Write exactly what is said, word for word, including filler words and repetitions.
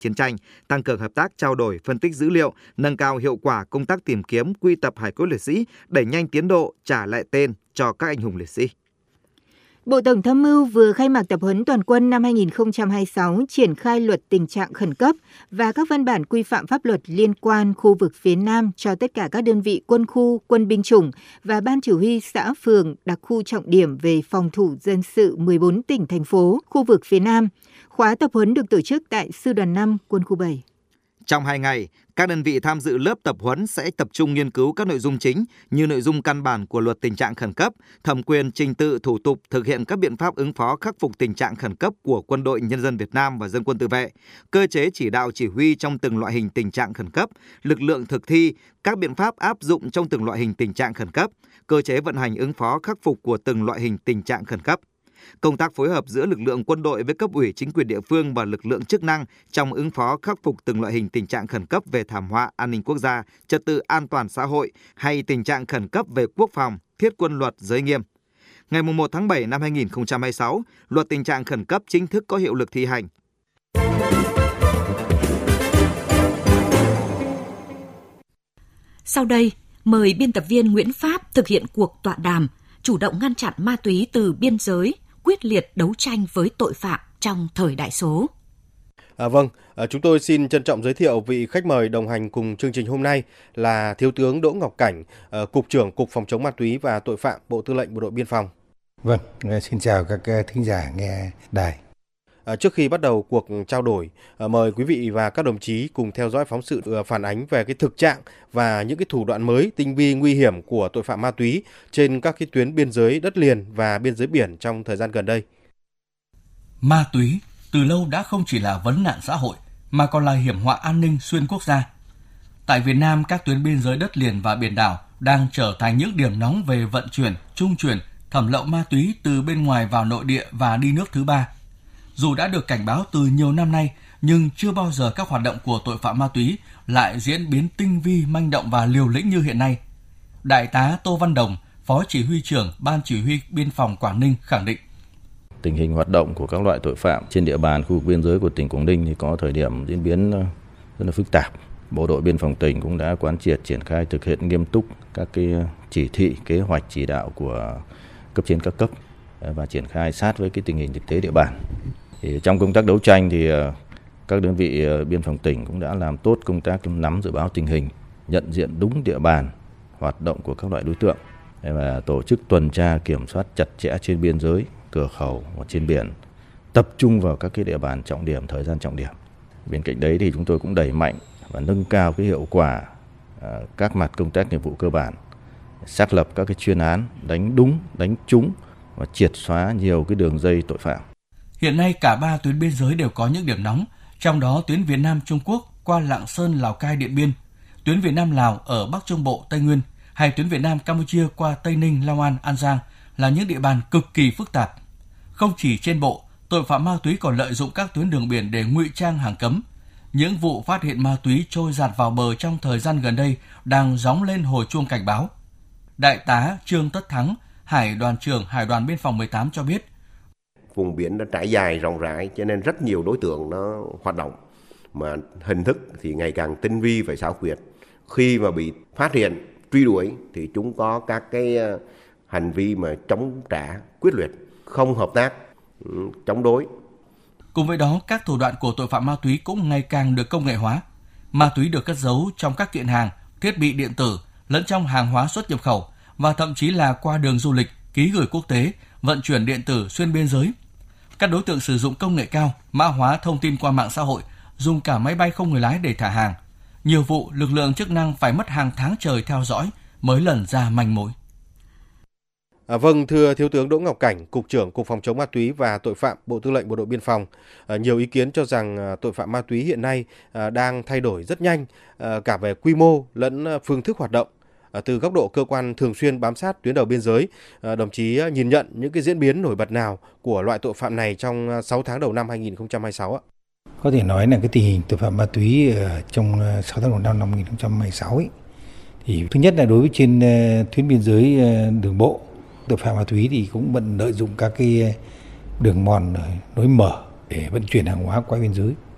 chiến tranh, tăng cường hợp tác trao đổi, phân tích dữ liệu, nâng cao hiệu quả công tác tìm kiếm, quy tập hài cốt liệt sĩ, đẩy nhanh tiến độ trả lại tên cho các anh hùng liệt sĩ. Bộ Tổng tham mưu vừa khai mạc tập huấn toàn quân năm hai không hai sáu triển khai luật tình trạng khẩn cấp và các văn bản quy phạm pháp luật liên quan khu vực phía Nam cho tất cả các đơn vị quân khu, quân binh chủng và ban chỉ huy xã phường đặc khu trọng điểm về phòng thủ dân sự mười bốn tỉnh, thành phố, khu vực phía Nam. Khóa tập huấn được tổ chức tại Sư đoàn năm, Quân khu bảy. Trong hai ngày, các đơn vị tham dự lớp tập huấn sẽ tập trung nghiên cứu các nội dung chính như nội dung căn bản của luật tình trạng khẩn cấp, thẩm quyền, trình tự, thủ tục thực hiện các biện pháp ứng phó khắc phục tình trạng khẩn cấp của Quân đội Nhân dân Việt Nam và Dân quân tự vệ, cơ chế chỉ đạo chỉ huy trong từng loại hình tình trạng khẩn cấp, lực lượng thực thi, các biện pháp áp dụng trong từng loại hình tình trạng khẩn cấp, cơ chế vận hành ứng phó khắc phục của từng loại hình tình trạng khẩn cấp. Công tác phối hợp giữa lực lượng quân đội với cấp ủy chính quyền địa phương và lực lượng chức năng trong ứng phó khắc phục từng loại hình tình trạng khẩn cấp về thảm họa an ninh quốc gia, trật tự an toàn xã hội hay tình trạng khẩn cấp về quốc phòng, thiết quân luật giới nghiêm. Ngày mùng một tháng bảy năm hai nghìn không trăm hai mươi sáu, luật tình trạng khẩn cấp chính thức có hiệu lực thi hành. Sau đây, mời biên tập viên Nguyễn Pháp thực hiện cuộc tọa đàm chủ động ngăn chặn ma túy từ biên giới, quyết liệt đấu tranh với tội phạm trong thời đại số. À, vâng, à, chúng tôi xin trân trọng giới thiệu vị khách mời đồng hành cùng chương trình hôm nay là Thiếu tướng Đỗ Ngọc Cảnh, à, Cục trưởng Cục Phòng chống ma túy và Tội phạm, Bộ Tư lệnh Bộ đội Biên phòng. Vâng, xin chào các thính giả nghe đài. À, trước khi bắt đầu cuộc trao đổi, à, mời quý vị và các đồng chí cùng theo dõi phóng sự à, phản ánh về cái thực trạng và những cái thủ đoạn mới, tinh vi, nguy hiểm của tội phạm ma túy trên các cái tuyến biên giới đất liền và biên giới biển trong thời gian gần đây. Ma túy từ lâu đã không chỉ là vấn nạn xã hội mà còn là hiểm họa an ninh xuyên quốc gia. Tại Việt Nam, các tuyến biên giới đất liền và biển đảo đang trở thành những điểm nóng về vận chuyển, trung chuyển, thẩm lậu ma túy từ bên ngoài vào nội địa và đi nước thứ ba. Dù đã được cảnh báo từ nhiều năm nay, nhưng chưa bao giờ các hoạt động của tội phạm ma túy lại diễn biến tinh vi, manh động và liều lĩnh như hiện nay. Đại tá Tô Văn Đồng, Phó Chỉ huy trưởng Ban Chỉ huy Biên phòng Quảng Ninh khẳng định. Tình hình hoạt động của các loại tội phạm trên địa bàn khu vực biên giới của tỉnh Quảng Ninh thì có thời điểm diễn biến rất là phức tạp. Bộ đội Biên phòng tỉnh cũng đã quán triệt triển khai thực hiện nghiêm túc các cái chỉ thị, kế hoạch chỉ đạo của cấp trên các cấp và triển khai sát với cái tình hình thực tế địa bàn. Thì trong công tác đấu tranh thì các đơn vị biên phòng tỉnh cũng đã làm tốt công tác nắm dự báo tình hình, nhận diện đúng địa bàn, hoạt động của các loại đối tượng và tổ chức tuần tra kiểm soát chặt chẽ trên biên giới, cửa khẩu và trên biển, tập trung vào các cái địa bàn trọng điểm, thời gian trọng điểm. Bên cạnh đấy thì chúng tôi cũng đẩy mạnh và nâng cao cái hiệu quả các mặt công tác nghiệp vụ cơ bản, xác lập các cái chuyên án đánh đúng, đánh trúng và triệt xóa nhiều cái đường dây tội phạm. Hiện nay cả ba tuyến biên giới đều có những điểm nóng, trong đó tuyến Việt Nam Trung Quốc qua Lạng Sơn, Lào Cai, Điện Biên, tuyến Việt Nam Lào ở Bắc Trung Bộ, Tây Nguyên, hay tuyến Việt Nam Campuchia qua Tây Ninh, Long An, An Giang là những địa bàn cực kỳ phức tạp. Không chỉ trên bộ, tội phạm ma túy còn lợi dụng các tuyến đường biển để ngụy trang hàng cấm. Những vụ phát hiện ma túy trôi dạt vào bờ trong thời gian gần đây đang gióng lên hồi chuông cảnh báo. Đại tá Trương Tất Thắng, Hải đoàn trưởng Hải đoàn Biên phòng mười tám cho biết, vùng biển nó trải dài rộng rãi cho nên rất nhiều đối tượng nó hoạt động, mà hình thức thì ngày càng tinh vi và xảo quyệt. Khi mà bị phát hiện, truy đuổi thì chúng có các cái hành vi mà chống trả quyết liệt, không hợp tác, chống đối. Cùng với đó, các thủ đoạn của tội phạm ma túy cũng ngày càng được công nghệ hóa. Ma túy được cất giấu trong các kiện hàng, thiết bị điện tử, lẫn trong hàng hóa xuất nhập khẩu và thậm chí là qua đường du lịch, ký gửi quốc tế, vận chuyển điện tử xuyên biên giới. Các đối tượng sử dụng công nghệ cao, mã hóa thông tin qua mạng xã hội, dùng cả máy bay không người lái để thả hàng. Nhiều vụ lực lượng chức năng phải mất hàng tháng trời theo dõi mới lần ra manh mối. À, vâng, thưa Thiếu tướng Đỗ Ngọc Cảnh, Cục trưởng Cục Phòng chống ma túy và Tội phạm, Bộ Tư lệnh Bộ đội Biên phòng, à, nhiều ý kiến cho rằng à, tội phạm ma túy hiện nay à, đang thay đổi rất nhanh, à, cả về quy mô lẫn phương thức hoạt động. À, từ góc độ cơ quan thường xuyên bám sát tuyến đầu biên giới, à, đồng chí nhìn nhận những cái diễn biến nổi bật nào của loại tội phạm này trong sáu tháng đầu năm hai nghìn không trăm hai mươi sáu ạ? Có thể nói là cái tình hình tội phạm ma túy trong sáu tháng đầu năm năm hai nghìn không trăm hai mươi sáu ấy, thì thứ nhất là đối với trên tuyến biên giới đường bộ, tội phạm ma túy thì cũng vẫn lợi dụng các cái đường mòn lối mở để vận chuyển hàng hóa qua biên giới.